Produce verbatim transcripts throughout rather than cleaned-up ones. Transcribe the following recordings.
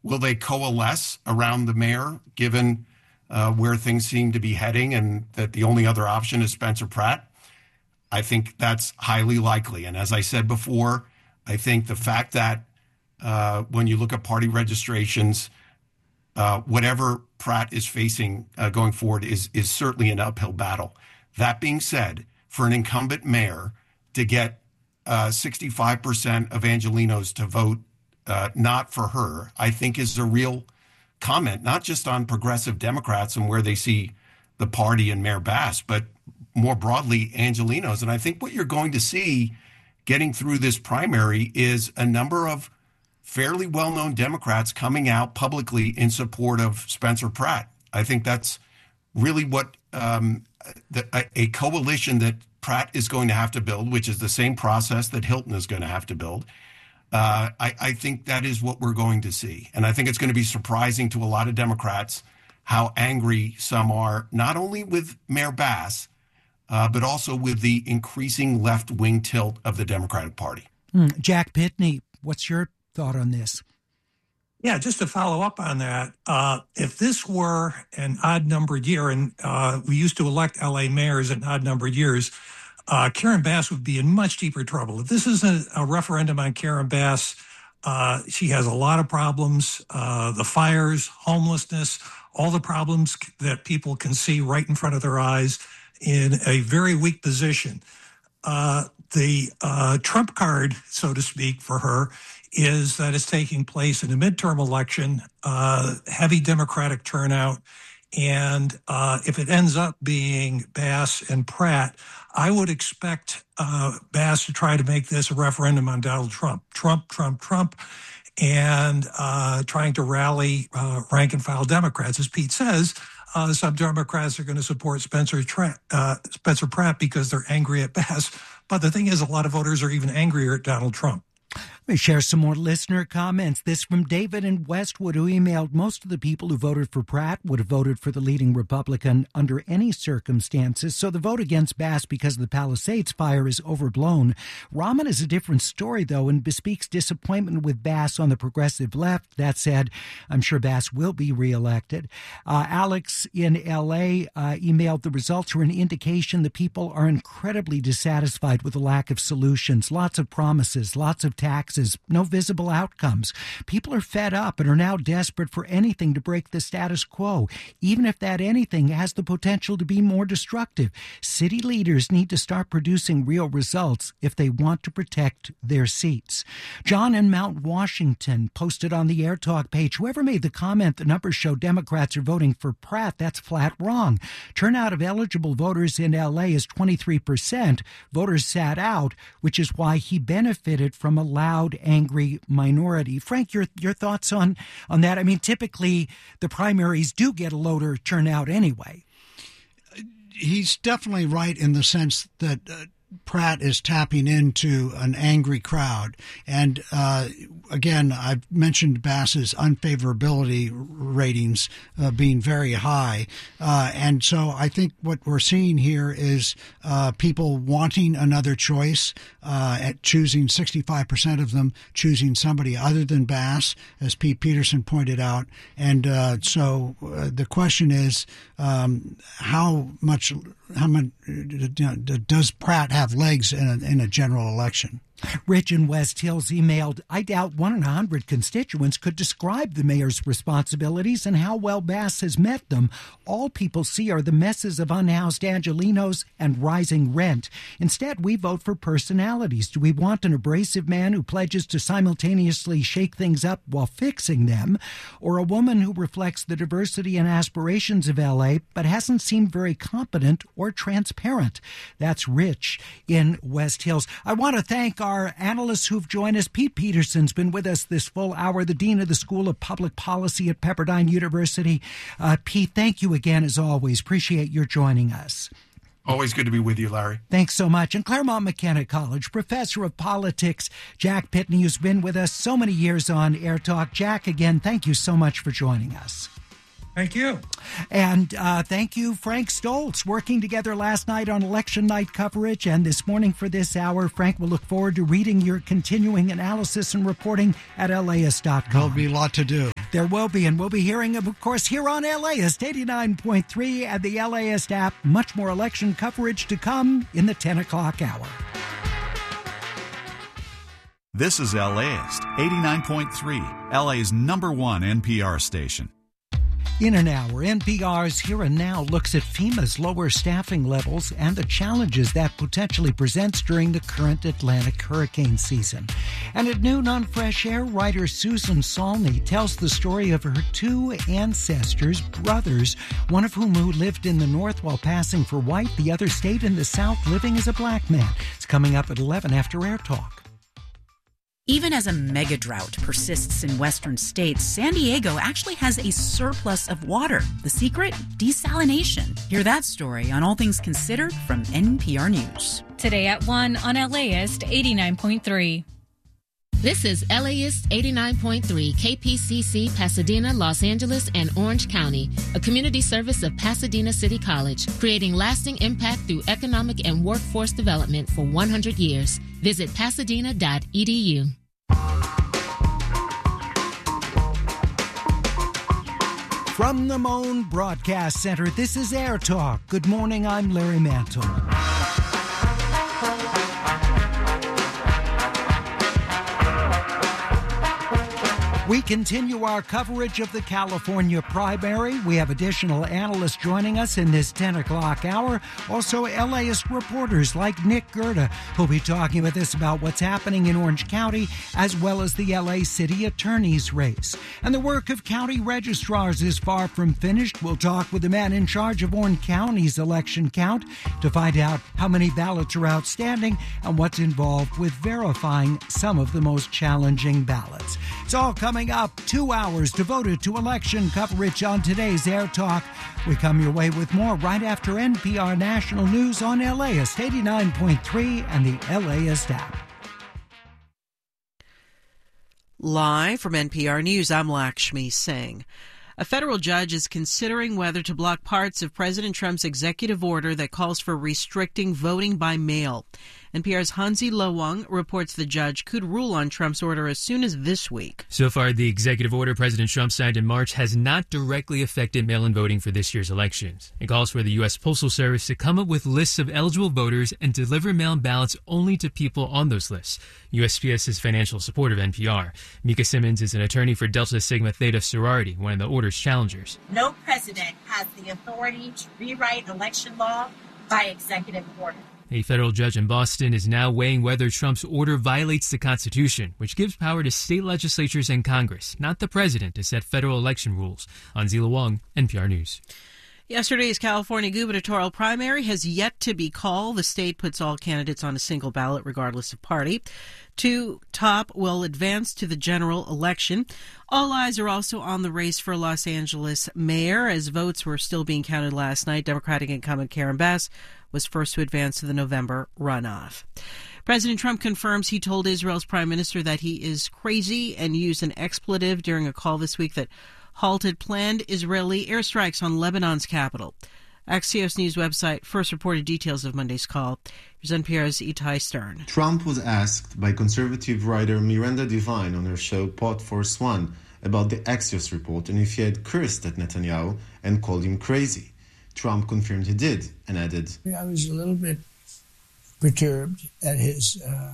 Will they coalesce around the mayor, given uh, where things seem to be heading and that the only other option is Spencer Pratt? I think that's highly likely. And as I said before, I think the fact that uh, when you look at party registrations, uh, whatever Pratt is facing uh, going forward is is certainly an uphill battle. That being said, for an incumbent mayor to get uh, sixty-five percent of Angelenos to vote uh, not for her, I think is a real comment, not just on progressive Democrats and where they see the party and Mayor Bass, but more broadly, Angelenos. And I think what you're going to see getting through this primary is a number of fairly well-known Democrats coming out publicly in support of Spencer Pratt. I think that's really what um, the, a, a coalition that Pratt is going to have to build, which is the same process that Hilton is going to have to build. Uh, I, I think that is what we're going to see. And I think it's going to be surprising to a lot of Democrats how angry some are, not only with Mayor Bass, uh, but also with the increasing left-wing tilt of the Democratic Party. Mm. Jack Pitney, what's your thought on this? Yeah, just to follow up on that, uh, if this were an odd-numbered year, and uh, we used to elect L A mayors in odd-numbered years, uh, Karen Bass would be in much deeper trouble. If this is a, a referendum on Karen Bass, uh, she has a lot of problems, uh, the fires, homelessness, all the problems that people can see right in front of their eyes, in a very weak position. Uh, the uh, trump card, so to speak, for her is that it's taking place in a midterm election, uh, heavy Democratic turnout. And uh, if it ends up being Bass and Pratt, I would expect uh, Bass to try to make this a referendum on Donald Trump. Trump, Trump, Trump, and uh, trying to rally uh, rank and file Democrats. As Pete says, uh, some Democrats are going to support Spencer, Tra- uh, Spencer Pratt because they're angry at Bass. But the thing is, a lot of voters are even angrier at Donald Trump. Let me share some more listener comments. This from David in Westwood, who emailed, most of the people who voted for Pratt would have voted for the leading Republican under any circumstances, so the vote against Bass because of the Palisades fire is overblown. Rahman is a different story, though, and bespeaks disappointment with Bass on the progressive left. That said, I'm sure Bass will be reelected. Uh, Alex in L A uh, emailed, the results are an indication the people are incredibly dissatisfied with the lack of solutions, lots of promises, lots of taxes, no visible outcomes. People are fed up and are now desperate for anything to break the status quo, even if that anything has the potential to be more destructive. City leaders need to start producing real results if they want to protect their seats. John in Mount Washington posted on the Air Talk page, whoever made the comment the numbers show Democrats are voting for Pratt, that's flat wrong. Turnout of eligible voters in L A is twenty-three percent. Voters sat out, which is why he benefited from a loud, angry minority. Frank, your your thoughts on, on that? I mean, typically the primaries do get a lower turnout anyway. He's definitely right in the sense that uh, Pratt is tapping into an angry crowd. And uh, again, I've mentioned Bass's unfavorability ratings uh, being very high. Uh, and so I think what we're seeing here is uh, people wanting another choice, uh, at choosing sixty-five percent of them choosing somebody other than Bass, as Pete Peterson pointed out. And uh, so uh, the question is, um, how much, how much does Pratt have legs in a, in a general election? Rich in West Hills emailed, I doubt one in a hundred constituents could describe the mayor's responsibilities and how well Bass has met them. All people see are the messes of unhoused Angelenos and rising rent. Instead, we vote for personalities. Do we want an abrasive man who pledges to simultaneously shake things up while fixing them, or a woman who reflects the diversity and aspirations of L A but hasn't seemed very competent or transparent? That's Rich in West Hills. I want to thank our Our analysts who've joined us. Pete Peterson's been with us this full hour, the Dean of the School of Public Policy at Pepperdine University. Uh, Pete, thank you again, as always. Appreciate your joining us. Always good to be with you, Larry. Thanks so much. And Claremont McKenna College, Professor of Politics, Jack Pitney, who's been with us so many years on Air Talk. Jack, again, thank you so much for joining us. Thank you. And uh, thank you, Frank Stoltz, working together last night on election night coverage and this morning for this hour. Frank, we'll look forward to reading your continuing analysis and reporting at L A S dot com. There'll be a lot to do. There will be, and we'll be hearing, of course, here on LAist eighty-nine point three and the LAist app. Much more election coverage to come in the ten o'clock hour. This is LAist eighty-nine point three, L A's number one N P R station. In an hour, N P R's Here and Now looks at FEMA's lower staffing levels and the challenges that potentially presents during the current Atlantic hurricane season. And at noon on Fresh Air, writer Susan Salney tells the story of her two ancestors, brothers, one of whom who lived in the North while passing for white, the other stayed in the South living as a black man. It's coming up at eleven after Air Talk. Even as a mega drought persists in western states, San Diego actually has a surplus of water. The secret? Desalination. Hear that story on All Things Considered from N P R News. Today at one on LAist eighty-nine point three. This is LAist eighty-nine point three, K P C C, Pasadena, Los Angeles, and Orange County, a community service of Pasadena City College, creating lasting impact through economic and workforce development for one hundred years. Visit pasadena dot e d u. From the Moan Broadcast Center, this is Air Talk. Good morning, I'm Larry Mantle. We continue our coverage of the California primary. We have additional analysts joining us in this ten o'clock hour. Also, LAist reporters like Nick Gerda, who'll be talking with us about what's happening in Orange County, as well as the L A City Attorney's race. And the work of county registrars is far from finished. We'll talk with the man in charge of Orange County's election count to find out how many ballots are outstanding and what's involved with verifying some of the most challenging ballots. It's all coming Coming up, two hours devoted to election coverage on today's Air Talk. We come your way with more right after N P R National News on LAist eighty-nine point three and the LAist app. Live from N P R News, I'm Lakshmi Singh. A federal judge is considering whether to block parts of President Trump's executive order that calls for restricting voting by mail. N P R's Hansi Lo-Wang reports the judge could rule on Trump's order as soon as this week. So far, the executive order President Trump signed in March has not directly affected mail-in voting for this year's elections. It calls for the U S Postal Service to come up with lists of eligible voters and deliver mail-in ballots only to people on those lists. U S P S is financial support of N P R. Mika Simmons is an attorney for Delta Sigma Theta sorority, one of the order's challengers. No president has the authority to rewrite election law by executive order. A federal judge in Boston is now weighing whether Trump's order violates the Constitution, which gives power to state legislatures and Congress, not the president, to set federal election rules. Hansi Lo-Wang, N P R News. Yesterday's California gubernatorial primary has yet to be called. The state puts all candidates on a single ballot regardless of party. Two top will advance to the general election. All eyes are also on the race for Los Angeles mayor, as votes were still being counted last night. Democratic incumbent Karen Bass was first to advance to the November runoff. President Trump confirms he told Israel's prime minister that he is crazy and used an expletive during a call this week that halted planned Israeli airstrikes on Lebanon's capital. Axios News website first reported details of Monday's call. Here's N P R's Itai Stern. Trump was asked by conservative writer Miranda Devine on her show Pod Force One about the Axios report and if he had cursed at Netanyahu and called him crazy. Trump confirmed he did and added, I was a little bit perturbed at his uh,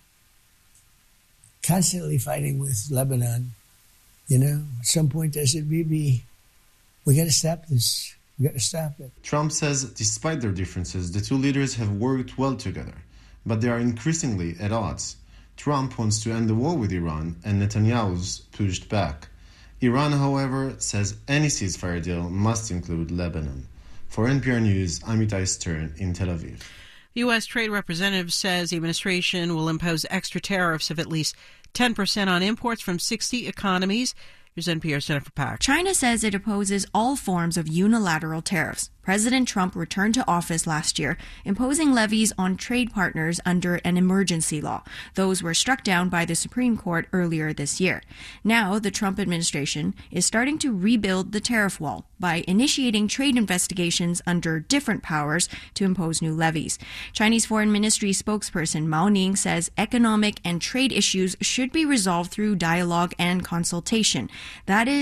constantly fighting with Lebanon. You know, at some point I said, Bibi, we got to stop this. We got to stop it. Trump says despite their differences, the two leaders have worked well together, but they are increasingly at odds. Trump wants to end the war with Iran, and Netanyahu's pushed back. Iran, however, says any ceasefire deal must include Lebanon. For N P R News, I'm Itai Stern in Tel Aviv. The U S Trade Representative says the administration will impose extra tariffs of at least ten percent on imports from sixty economies. Here's N P R's Jennifer Pack. China says it opposes all forms of unilateral tariffs. President Trump returned to office last year, imposing levies on trade partners under an emergency law. Those were struck down by the Supreme Court earlier this year. Now, the Trump administration is starting to rebuild the tariff wall by initiating trade investigations under different powers to impose new levies. Chinese Foreign Ministry spokesperson Mao Ning says economic and trade issues should be resolved through dialogue and consultation. That is